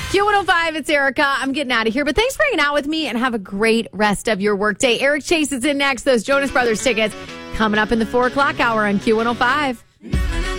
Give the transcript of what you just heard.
Q105, it's Erica. I'm getting out of here, but thanks for hanging out with me and have a great rest of your workday. Eric Chase is in next. Those Jonas Brothers tickets coming up in the 4 o'clock hour on Q105.